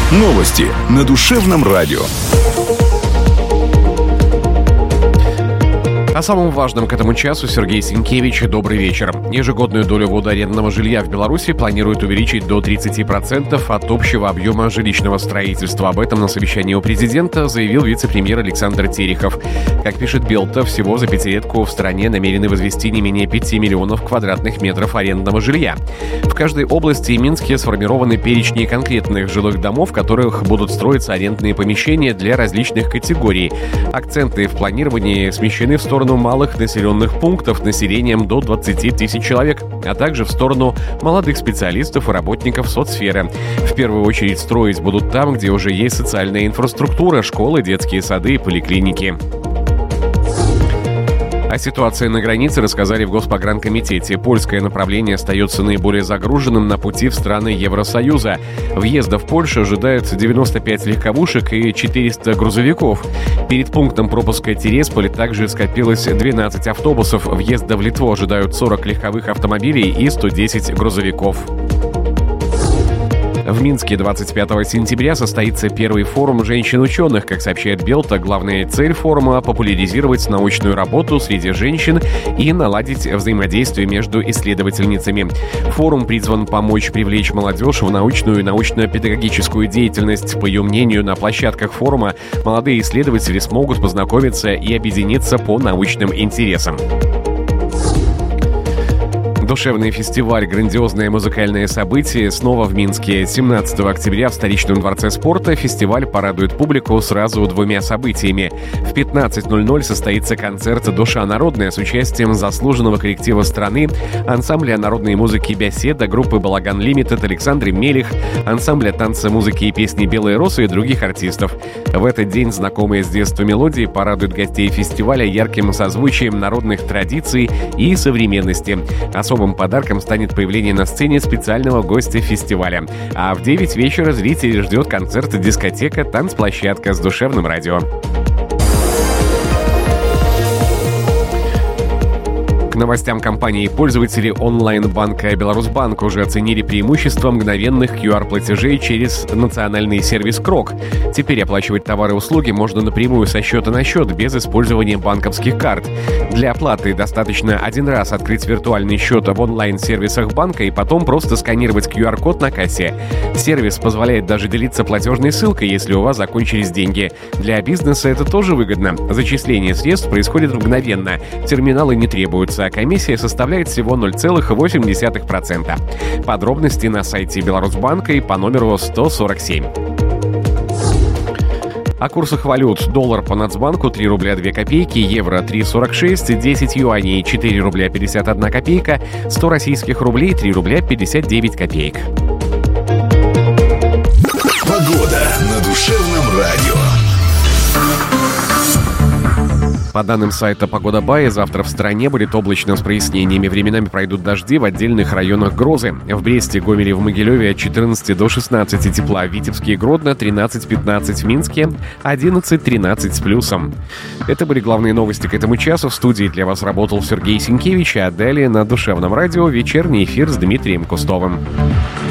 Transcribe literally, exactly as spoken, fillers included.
Новости на Душевном радио. О самом важном к этому часу Сергей Сенкевич. Добрый вечер. Ежегодную долю водоарендного жилья в Беларуси планируют увеличить до тридцати процентов от общего объема жилищного строительства. Об этом на совещании у президента заявил вице-премьер Александр Терехов. Как пишет Белта, всего за пятилетку в стране намерены возвести не менее пяти миллионов квадратных метров арендного жилья. В каждой области и Минске сформированы перечни конкретных жилых домов, в которых будут строиться арендные помещения для различных категорий. Акценты в планировании смещены в сторону малых населенных пунктов населением до двадцати тысяч человек, а также в сторону молодых специалистов и работников соцсферы. В первую очередь строить будут там, где уже есть социальная инфраструктура, школы, детские сады и поликлиники. О ситуации на границе рассказали в Госпогранкомитете. Польское направление остается наиболее загруженным на пути в страны Евросоюза. Въезда в Польшу ожидают девяносто пять легковушек и четыреста грузовиков. Перед пунктом пропуска Тирасполь также скопилось двенадцать автобусов. Въезда в Литву ожидают сорок легковых автомобилей и сто десять грузовиков. В Минске двадцать пятого сентября состоится первый форум женщин-ученых. Как сообщает Белта, главная цель форума — популяризировать научную работу среди женщин и наладить взаимодействие между исследовательницами. Форум призван помочь привлечь молодежь в научную и научно-педагогическую деятельность. По ее мнению, на площадках форума молодые исследователи смогут познакомиться и объединиться по научным интересам. Душевный фестиваль «Грандиозное музыкальное событие» снова в Минске. семнадцатого октября в столичном дворце спорта фестиваль порадует публику сразу двумя событиями. В пятнадцать ноль ноль состоится концерт «Душа народная» с участием заслуженного коллектива страны, ансамбля народной музыки «Беседа», группы «Балаган Лимитед», Александры Мелих, ансамбля танца, музыки и песни «Белые росы» и других артистов. В этот день знакомые с детства мелодии порадуют гостей фестиваля ярким созвучием народных традиций и современности. Особым подарком станет появление на сцене специального гостя фестиваля. А в девять вечера зрителей ждет концерт-дискотека «Танцплощадка» с Душевным радио. К новостям компании пользователи онлайн-банка «Беларусьбанк» уже оценили преимущество мгновенных ку ар-платежей через национальный сервис «Крок». Теперь оплачивать товары и услуги можно напрямую со счета на счет, без использования банковских карт. Для оплаты достаточно один раз открыть виртуальный счет в онлайн-сервисах банка и потом просто сканировать ку ар-код на кассе. Сервис позволяет даже делиться платежной ссылкой, если у вас закончились деньги. Для бизнеса это тоже выгодно. Зачисление средств происходит мгновенно. Терминалы не требуются, а комиссия составляет всего ноль целых восемь десятых процента. Подробности на сайте Беларусьбанка и по номеру сто сорок семь. О курсах валют. Доллар по Нацбанку три рубля две копейки, евро три сорок шесть, десять юаней четыре рубля пятьдесят одна копейка, сто российских рублей три рубля пятьдесят девять копеек. Погода на Душевном радио. По данным сайта «Погода Бай», завтра в стране будет облачно с прояснениями. Временами пройдут дожди, в отдельных районах грозы. В Бресте, Гомеле, в Могилеве от четырнадцати до шестнадцати тепла. В Витебске и Гродно тринадцать-пятнадцать. В Минске одиннадцать-тринадцать с плюсом. Это были главные новости к этому часу. В студии для вас работал Сергей Сенкевич, а далее на Душевном радио вечерний эфир с Дмитрием Кустовым.